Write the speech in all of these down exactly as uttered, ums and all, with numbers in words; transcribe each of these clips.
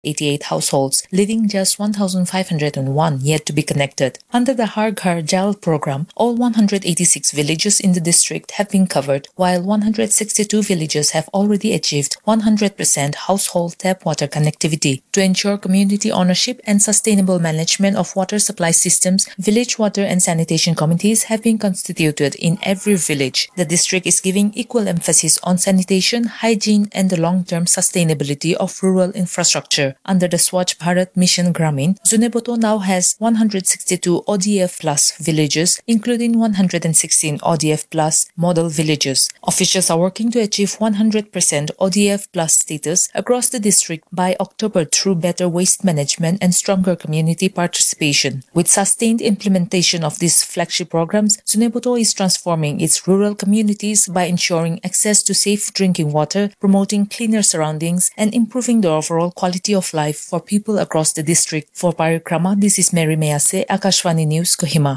eighty-eight households, leaving just one thousand five hundred one yet to be connected. Under the Har Ghar Jal program, all one hundred eighty-six villages in the district have been covered, while one hundred sixty-two villages have already achieved one hundred percent household tap water connectivity. To ensure community ownership and sustainable management of water supply systems, village water and sanitation committees have been constituted in every village. The district is giving equal emphasis on sanitation, hygiene, and the long-term sustainability of rural infrastructure. Under the Swachh Bharat Mission Gramin, Zunheboto now has one hundred sixty-two O D F plus villages, including one hundred sixteen O D F plus model villages. Officials are working to achieve one hundred percent O D F plus status across the district by October through better waste management and stronger community participation. With sustained implementation of these flagship programs, Zunheboto is transforming its rural communities by ensuring access to safe drinking water, promoting cleaner surroundings, and improving the overall quality of life for people across the district. For Parikrama, this is Mary Mayase, Akashvani News, Kohima.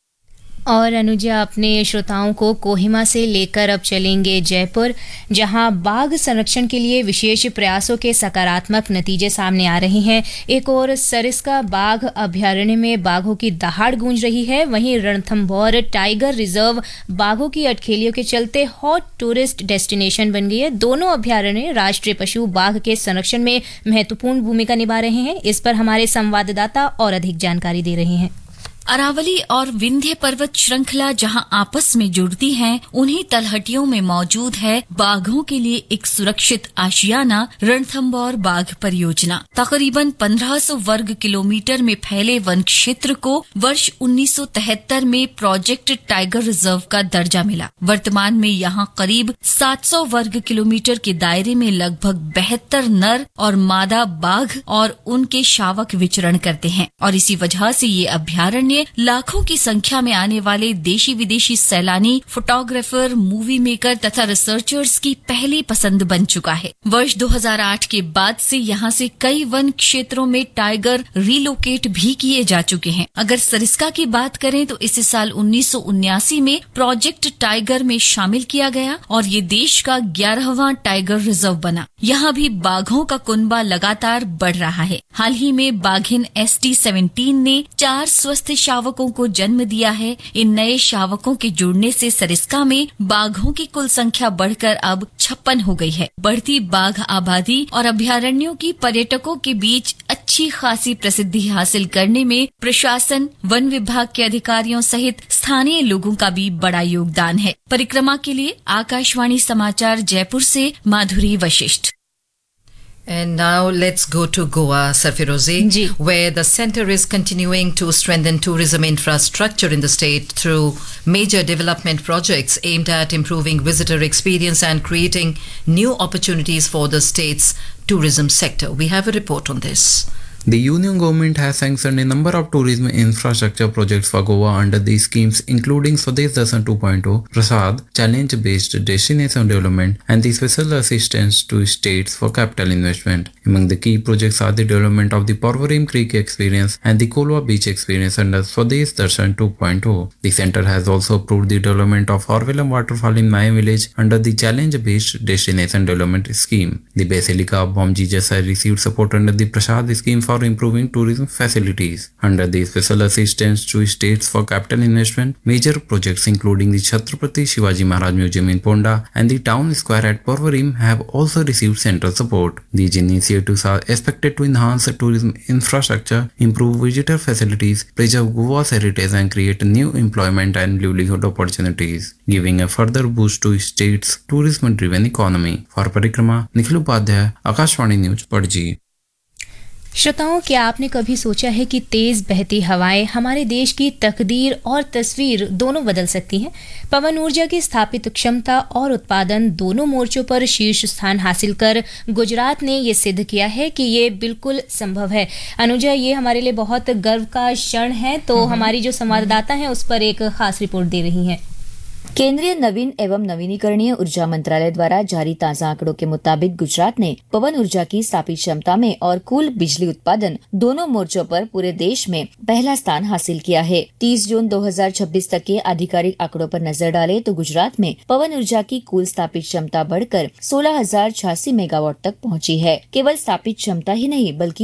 और अनुजा अपने श्रोताओं को कोहिमा से लेकर अब चलेंगे जयपुर, जहां बाघ संरक्षण के लिए विशेष प्रयासों के सकारात्मक नतीजे सामने आ रहे हैं। एक और सरिस्का बाघ अभयारण्य में बाघों की दहाड़ गूंज रही है, वहीं रणथंभौर टाइगर रिजर्व बाघों की अटखेलियों के चलते हॉट टूरिस्ट डेस्टिनेशन बन गई है। दोनों अभयारण्य राष्ट्रीय पशु बाघ के संरक्षण में महत्वपूर्ण भूमिका निभा रहे हैं। इस पर हमारे संवाददाता और अधिक जानकारी दे रहे हैं। अरावली और विंध्य पर्वत श्रृंखला जहां आपस में जुड़ती हैं, उन्हीं तलहटियों में मौजूद है बाघों के लिए एक सुरक्षित आशियाना रणथंभौर बाघ परियोजना। तकरीबन पंद्रह सौ वर्ग किलोमीटर में फैले वन क्षेत्र को वर्ष उन्नीस सौ तिहत्तर में प्रोजेक्ट टाइगर रिजर्व का दर्जा मिला। वर्तमान में यहां करीब सात सौ वर्ग किलोमीटर के दायरे में लगभग बहत्तर नर और मादा बाघ और उनके शावक विचरण करते हैं और इसी वजह से ये अभयारण्य लाखों की संख्या में आने वाले देशी विदेशी सैलानी, फोटोग्राफर, मूवी मेकर तथा रिसर्चर्स की पहली पसंद बन चुका है। वर्ष दो हज़ार आठ के बाद से यहां से कई वन क्षेत्रों में टाइगर रिलोकेट भी किए जा चुके हैं। अगर सरिस्का की बात करें तो इसे साल उन्नीस सौ उन्यासी में प्रोजेक्ट टाइगर में शामिल किया गया और ये देश का ग्यारहवां टाइगर रिजर्व बना। यहाँ भी बाघों का कुनबा लगातार बढ़ रहा है। हाल ही में बाघिन एस टी सेवनटीन ने चार स्वस्थ शावकों को जन्म दिया है। इन नए शावकों के जुड़ने से सरिस्का में बाघों की कुल संख्या बढ़कर अब छप्पन हो गई है। बढ़ती बाघ आबादी और अभयारण्यों की पर्यटकों के बीच अच्छी खासी प्रसिद्धि हासिल करने में प्रशासन, वन विभाग के अधिकारियों सहित स्थानीय लोगों का भी बड़ा योगदान है। परिक्रमा के लिए आकाशवाणी समाचार जयपुर से माधुरी Vashishtha. And now let's go to Goa, Sarfirozi, where the centre is continuing to strengthen tourism infrastructure in the state through major development projects aimed at improving visitor experience and creating new opportunities for the state's tourism sector. We have a report on this. The Union Government has sanctioned a number of tourism infrastructure projects for Goa under these schemes, including Swadesh Darshan two point oh, Prasad, Challenge-Based Destination Development, and the Special Assistance to States for Capital Investment. Among the key projects are the development of the Porvorim Creek Experience and the Kolwa Beach Experience under Swadesh Darshan two point oh. The centre has also approved the development of Orvellam Waterfall in Maya Village under the Challenge-Based Destination Development Scheme. The Basilica of Bom Jesus has received support under the Prasad Scheme for for improving tourism facilities. Under the Special Assistance to States for Capital Investment, major projects including the Chhatrapati Shivaji Maharaj Museum in Ponda and the Town Square at Porvorim have also received central support. These initiatives are expected to enhance tourism infrastructure, improve visitor facilities, preserve Goa's heritage and create new employment and livelihood opportunities, giving a further boost to state's tourism-driven economy. For Parikrama, Nikhil Upadhyay, Akashvani News, Padji. श्रोताओं, क्या आपने कभी सोचा है कि तेज बहती हवाएं हमारे देश की तकदीर और तस्वीर दोनों बदल सकती हैं? पवन ऊर्जा की स्थापित क्षमता और उत्पादन दोनों मोर्चों पर शीर्ष स्थान हासिल कर गुजरात ने ये सिद्ध किया है कि ये बिल्कुल संभव है। अनुजा, ये हमारे लिए बहुत गर्व का क्षण है, तो हमारी जो संवाददाता हैं उस पर एक खास रिपोर्ट दे रही हैं। केंद्रीय नवीन एवं नवीनीकरणीय ऊर्जा मंत्रालय द्वारा जारी ताजा आंकड़ों के मुताबिक गुजरात ने पवन ऊर्जा की स्थापित क्षमता में और कुल बिजली उत्पादन दोनों मोर्चों पर पूरे देश में पहला स्थान हासिल किया है। तीस जून दो हज़ार छब्बीस तक के आधिकारिक आंकड़ों पर नजर डालें तो गुजरात में पवन ऊर्जा की कुल स्थापित क्षमता बढ़कर सोलह हजार छियासी मेगावाट तक पहुंची है। केवल स्थापित क्षमता ही नहीं बल्कि